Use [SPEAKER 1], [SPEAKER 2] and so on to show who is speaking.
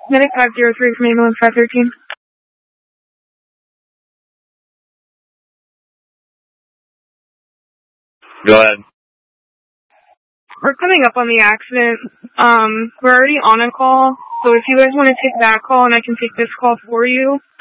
[SPEAKER 1] Medic 503 from ambulance 513.
[SPEAKER 2] Go ahead.
[SPEAKER 1] We're coming up on the accident. We're already on a call, so if you guys want to take that call and I can take this call for you,